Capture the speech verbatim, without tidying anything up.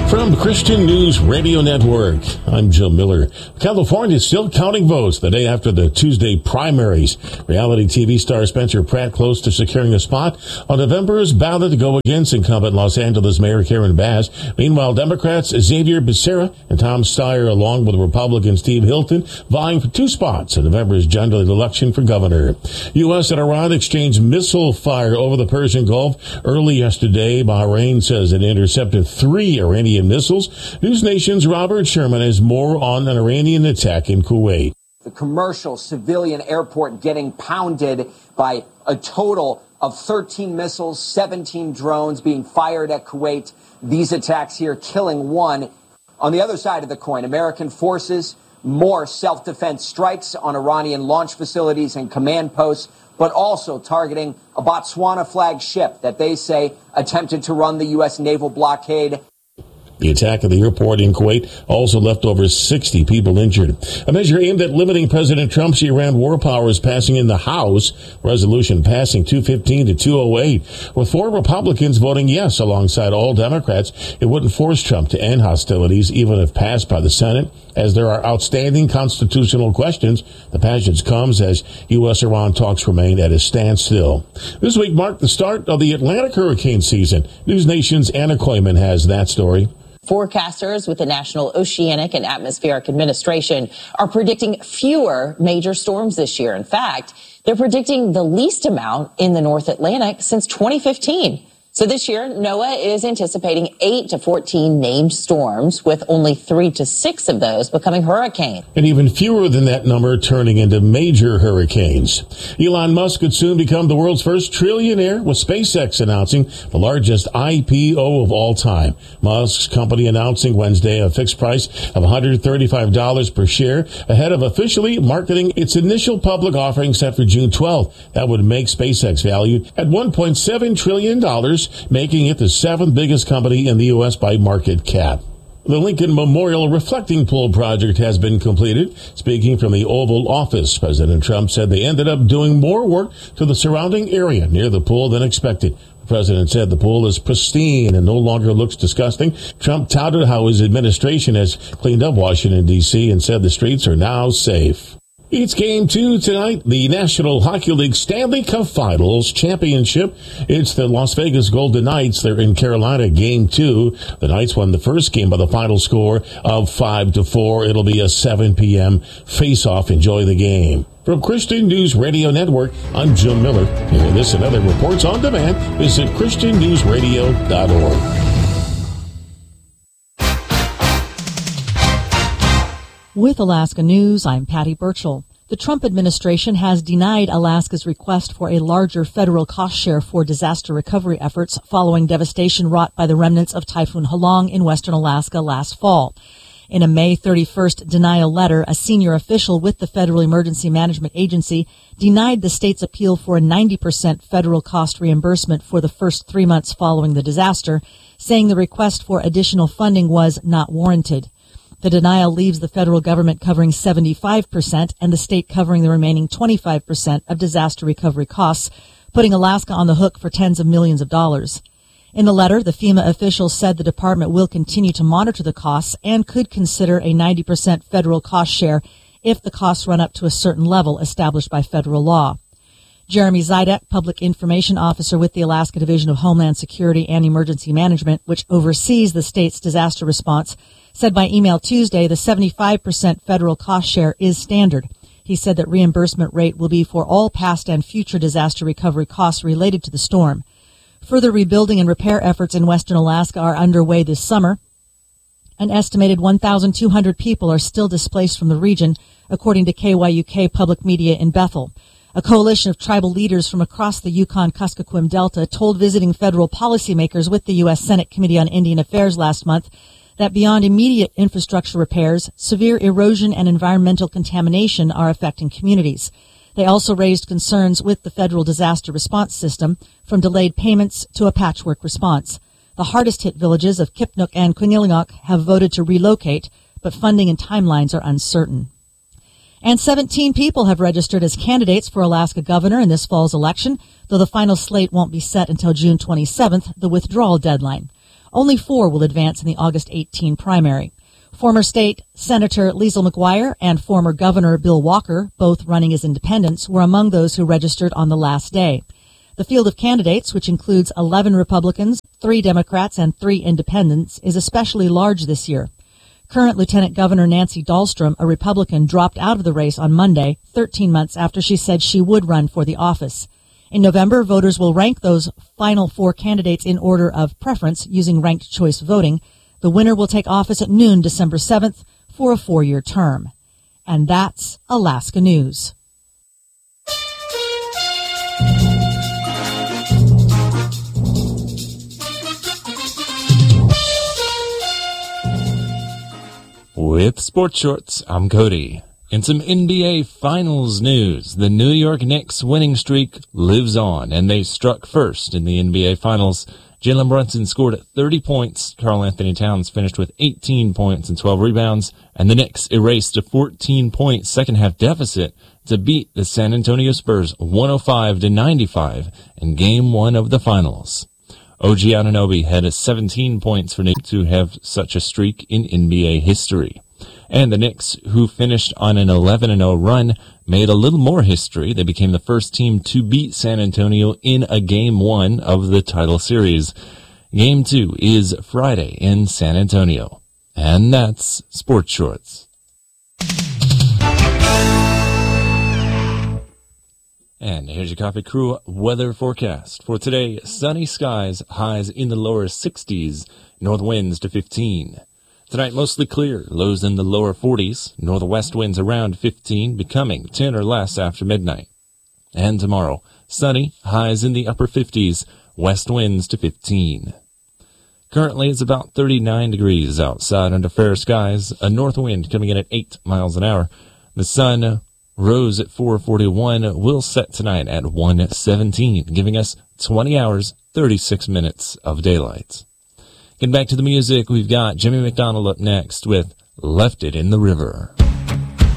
From Christian News Radio Network, I'm Joe Miller. California is still counting votes the day after the Tuesday primaries. Reality T V star Spencer Pratt close to securing a spot on November's ballot to go against incumbent Los Angeles Mayor Karen Bass. Meanwhile, Democrats Xavier Becerra and Tom Steyer, along with Republican Steve Hilton, vying for two spots in November's general election for governor. U S and Iran exchanged missile fire over the Persian Gulf early yesterday. Bahrain says it intercepted three Iranian missiles. News Nation's Robert Sherman has more on an Iranian attack in Kuwait. The commercial civilian airport getting pounded by a total of thirteen missiles, seventeen drones being fired at Kuwait. These attacks here killing one. On the other side of the coin, American forces, more self-defense strikes on Iranian launch facilities and command posts, but also targeting a Botswana flag ship that they say attempted to run the U S naval blockade. The attack at the airport in Kuwait also left over sixty people injured. A measure aimed at limiting President Trump's Iran war powers passing in the House. Resolution passing two fifteen to two oh eight. With four Republicans voting yes alongside all Democrats, it wouldn't force Trump to end hostilities even if passed by the Senate. As there are outstanding constitutional questions, the passage comes as U S Iran talks remain at a standstill. This week marked the start of the Atlantic hurricane season. News Nation's Anna Koyman has that story. Forecasters with the National Oceanic and Atmospheric Administration are predicting fewer major storms this year. In fact, they're predicting the least amount in the North Atlantic since twenty fifteen. So this year, NOAA is anticipating eight to fourteen named storms, with only three to six of those becoming hurricanes. And even fewer than that number turning into major hurricanes. Elon Musk could soon become the world's first trillionaire, with SpaceX announcing the largest I P O of all time. Musk's company announcing Wednesday a fixed price of one hundred thirty-five dollars per share, ahead of officially marketing its initial public offering set for June twelfth. That would make SpaceX valued at one point seven trillion dollars, making it the seventh biggest company in the U S by market cap. The Lincoln Memorial Reflecting Pool project has been completed. Speaking from the Oval Office, President Trump said they ended up doing more work to the surrounding area near the pool than expected. The president said the pool is pristine and no longer looks disgusting. Trump touted how his administration has cleaned up Washington, D C and said the streets are now safe. It's game two tonight, the National Hockey League Stanley Cup Finals Championship. It's the Las Vegas Golden Knights. They're in Carolina, game two. The Knights won the first game by the final score of five to four. It'll be a seven p.m. face-off. Enjoy the game. From Christian News Radio Network, I'm Jim Miller. Hear this and other reports on demand. Visit christian news radio dot org. With Alaska News, I'm Patty Burchell. The Trump administration has denied Alaska's request for a larger federal cost share for disaster recovery efforts following devastation wrought by the remnants of Typhoon Halong in western Alaska last fall. In a May thirty-first denial letter, a senior official with the Federal Emergency Management Agency denied the state's appeal for a ninety percent federal cost reimbursement for the first three months following the disaster, saying the request for additional funding was not warranted. The denial leaves the federal government covering seventy-five percent and the state covering the remaining twenty-five percent of disaster recovery costs, putting Alaska on the hook for tens of millions of dollars. In the letter, the FEMA officials said the department will continue to monitor the costs and could consider a ninety percent federal cost share if the costs run up to a certain level established by federal law. Jeremy Zidek, Public Information Officer with the Alaska Division of Homeland Security and Emergency Management, which oversees the state's disaster response, said by email Tuesday the seventy-five percent federal cost share is standard. He said that reimbursement rate will be for all past and future disaster recovery costs related to the storm. Further rebuilding and repair efforts in western Alaska are underway this summer. An estimated one thousand two hundred people are still displaced from the region, according to K Y U K Public Media in Bethel. A coalition of tribal leaders from across the Yukon-Kuskokwim Delta told visiting federal policymakers with the U S Senate Committee on Indian Affairs last month that beyond immediate infrastructure repairs, severe erosion and environmental contamination are affecting communities. They also raised concerns with the federal disaster response system, from delayed payments to a patchwork response. The hardest-hit villages of Kipnuk and Quinnilingok have voted to relocate, but funding and timelines are uncertain. And seventeen people have registered as candidates for Alaska governor in this fall's election, though the final slate won't be set until June twenty-seventh, the withdrawal deadline. Only four will advance in the August eighteenth primary. Former state Senator Liesl McGuire and former Governor Bill Walker, both running as independents, were among those who registered on the last day. The field of candidates, which includes eleven Republicans, three Democrats, and three independents, is especially large this year. Current Lieutenant Governor Nancy Dahlstrom, a Republican, dropped out of the race on Monday, thirteen months after she said she would run for the office. In November, voters will rank those final four candidates in order of preference using ranked choice voting. The winner will take office at noon December seventh for a four-year term. And that's Alaska News. With Sports Shorts, I'm Cody. In some N B A Finals news, the New York Knicks winning streak lives on, and they struck first in the N B A Finals. Jalen Brunson scored thirty points. Karl Anthony Towns finished with eighteen points and twelve rebounds, and the Knicks erased a fourteen-point second-half deficit to beat the San Antonio Spurs one oh five to ninety-five in Game one of the Finals. O G Anunoby had seventeen points for Knicks to have such a streak in N B A history. And the Knicks, who finished on an eleven and oh run, made a little more history. They became the first team to beat San Antonio in a Game one of the title series. Game two is Friday in San Antonio. And that's Sports Shorts. And here's your Coffee Crew weather forecast. For today, sunny skies, highs in the lower sixties, north winds to fifteen. Tonight, mostly clear, lows in the lower forties, northwest winds around fifteen, becoming ten or less after midnight. And tomorrow, sunny, highs in the upper fifties, west winds to fifteen. Currently, it's about thirty-nine degrees outside under fair skies, a north wind coming in at eight miles an hour. The sun rose at four forty-one, will set tonight at one seventeen, giving us twenty hours, thirty-six minutes of daylight. Getting back to the music, we've got Jimmy McDonald up next with Left It in the River.